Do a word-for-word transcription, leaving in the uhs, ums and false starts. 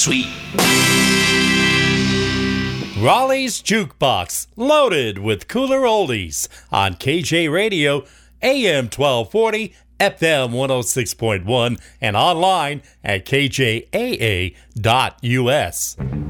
Sweet. Raleigh's Jukebox, loaded with cooler oldies on K J Radio, A M twelve forty, F M one oh six point one, and online at K J A A dot U S.